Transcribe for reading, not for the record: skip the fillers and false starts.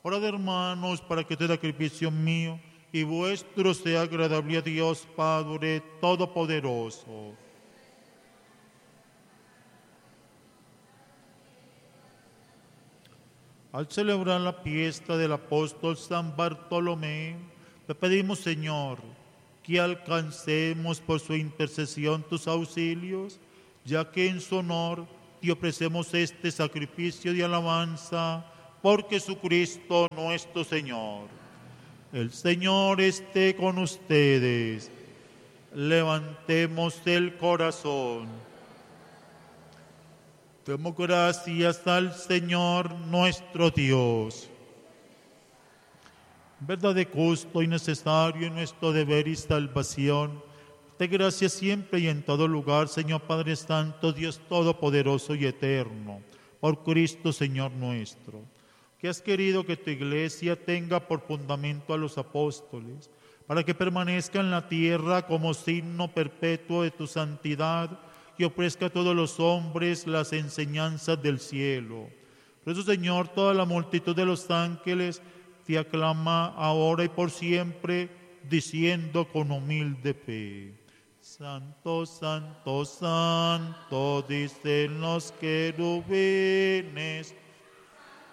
Orad, hermanos, para que todo sacrificio mío y vuestro sea agradable a Dios Padre Todopoderoso. Al celebrar la fiesta del apóstol San Bartolomé, te pedimos, Señor, que alcancemos por su intercesión tus auxilios, ya que en su honor te ofrecemos este sacrificio de alabanza por Jesucristo nuestro Señor. El Señor esté con ustedes. Levantemos el corazón. Demos gracias al Señor nuestro Dios. Verdad de justo y necesario en nuestro deber y salvación. Te gracias siempre y en todo lugar, Señor Padre Santo, Dios Todopoderoso y Eterno, por Cristo Señor nuestro, que has querido que tu iglesia tenga por fundamento a los apóstoles, para que permanezca en la tierra como signo perpetuo de tu santidad y ofrezca a todos los hombres las enseñanzas del cielo. Por eso, Señor, toda la multitud de los ángeles te aclama ahora y por siempre, diciendo con humilde fe: Santo, santo, santo, dicen los querubines,